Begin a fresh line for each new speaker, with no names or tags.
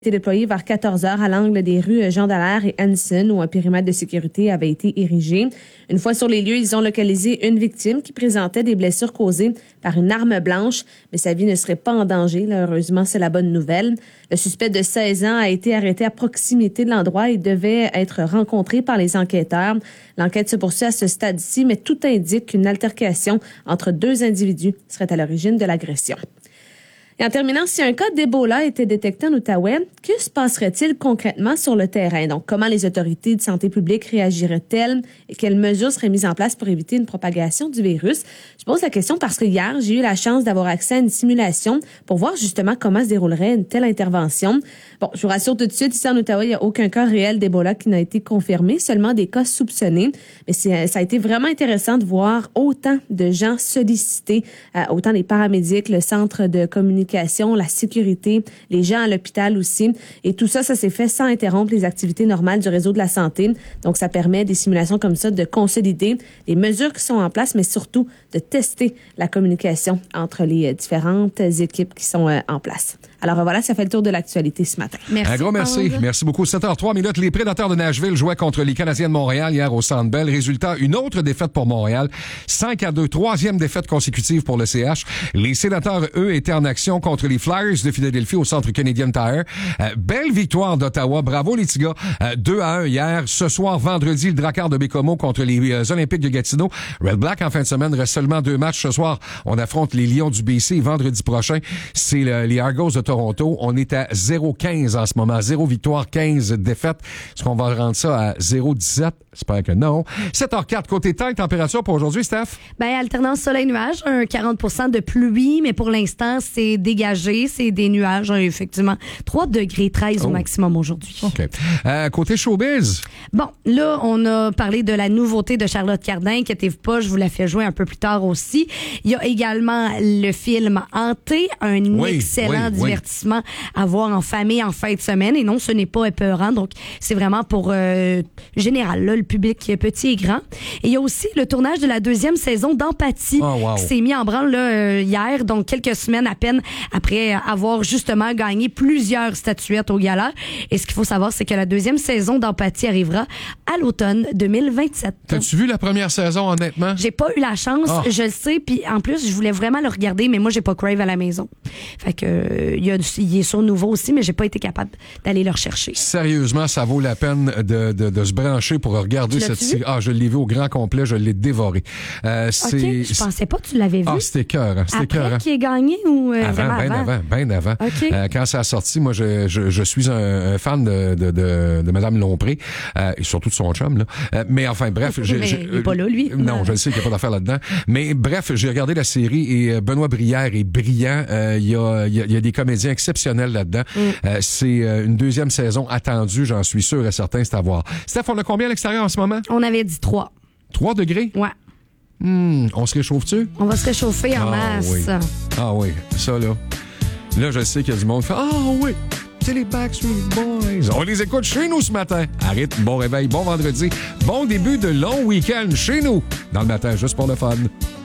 été déployé vers 14 heures à l'angle des rues Jean Dallaire et Hanson, où un périmètre de sécurité avait été érigé. Une fois sur les lieux, ils ont localisé une victime qui présentait des blessures causées par une arme blanche, mais sa vie ne serait pas en danger. Là, heureusement, c'est la bonne nouvelle. Le suspect de 16 ans a été arrêté à proximité de l'endroit et devait être rencontré par les enquêteurs. L'enquête se poursuit à ce stade-ci, mais tout indique qu'une altercation entre deux individus serait à l'origine de l'agression. Et en terminant, si un cas d'Ebola était détecté en Outaouais, que se passerait-il concrètement sur le terrain? Donc, comment les autorités de santé publique réagiraient-elles et quelles mesures seraient mises en place pour éviter une propagation du virus? Je pose la question parce que hier, j'ai eu la chance d'avoir accès à une simulation pour voir justement comment se déroulerait une telle intervention. Bon, je vous rassure tout de suite, ici en Outaouais, il n'y a aucun cas réel d'Ebola qui n'a été confirmé, seulement des cas soupçonnés. Mais ça a été vraiment intéressant de voir autant de gens sollicités, autant les paramédics, le centre de communication, la sécurité, les gens à l'hôpital aussi. Et tout ça, ça s'est fait sans interrompre les activités normales du réseau de la santé. Donc, ça permet des simulations comme ça de consolider les mesures qui sont en place, mais surtout de tester la communication entre les différentes équipes qui sont en place. Alors voilà, ça fait le tour de l'actualité ce matin.
Merci. Un gros merci. Merci beaucoup. 7h03. Les Prédateurs de Nashville jouaient contre les Canadiens de Montréal hier au Centre Bell. Résultat, une autre défaite pour Montréal. 5-2. Troisième défaite consécutive pour le CH. Les Sénateurs, eux, étaient en action contre les Flyers de Philadelphie au Centre Canadian Tire. Belle victoire d'Ottawa. Bravo les petits gars. 2-1 hier. Ce soir, vendredi, le Drakkar de Bécomo contre les Olympiques de Gatineau. Red Black, en fin de semaine, reste seulement 2 matchs. Ce soir, on affronte les Lions du BC. Et vendredi prochain, c'est les Argos de Toronto. On est à 0-15 en ce moment. 0 victoire, 15 défaites. Est-ce qu'on va rendre ça à 0-17? J'espère que non. 7h04, côté temps, température pour aujourd'hui, Steph?
Alternance soleil-nuage, un 40% de pluie, mais pour l'instant, c'est dégagé, c'est des nuages, effectivement. 3 degrés 13 au maximum aujourd'hui.
OK. Côté showbiz?
Bon, là, on a parlé de la nouveauté de Charlotte Cardin. Inquiétez-vous pas, je vous la fais jouer un peu plus tard aussi. Il y a également le film Hanté, un excellent divertissement à voir en famille en fin de semaine. Et non, ce n'est pas épeurant. Donc, c'est vraiment pour général, là, le public petit et grand. Et il y a aussi le tournage de la 2e saison d'Empathie qui s'est mis en branle là, hier, donc quelques semaines à peine après avoir justement gagné plusieurs statuettes au gala. Et ce qu'il faut savoir, c'est que la 2e saison d'Empathie arrivera à l'automne 2027.
T'as-tu vu la première saison, honnêtement?
J'ai pas eu la chance, je le sais. Puis en plus, je voulais vraiment le regarder, mais moi, j'ai pas Crave à la maison. Fait que il est sur Nouveau aussi, mais j'ai pas été capable d'aller le rechercher.
Sérieusement, ça vaut la peine de se brancher pour regarder cette série. Je l'ai vu au grand complet, je l'ai dévoré.
Je pensais pas que tu l'avais vu.
C'était cœur.
Après qu'il ait gagné ou
bien avant.
Okay.
Quand ça a sorti, moi, je suis un fan de Madame Lompré, et surtout de son chum, là. Mais enfin, bref.
Il n'est pas là, lui.
Non, je le sais qu'il n'y a pas d'affaire là-dedans. Mais bref, j'ai regardé la série et Benoît Brière est brillant. Il y a des comédiens exceptionnels là-dedans. C'est une 2e saison attendue, j'en suis sûr et certain, c'est à voir. Steph, on a combien à l'extérieur en ce moment?
On avait dit 3.
3 degrés?
Ouais.
On se réchauffe-tu?
On va se réchauffer en masse.
Oui. Oui, ça là. Là, je sais qu'il y a du monde qui fait oui, c'est les Backstreet Boys. On les écoute chez nous ce matin. Arrête, bon réveil, bon vendredi, bon début de long week-end chez nous. Dans le matin, juste pour le fun.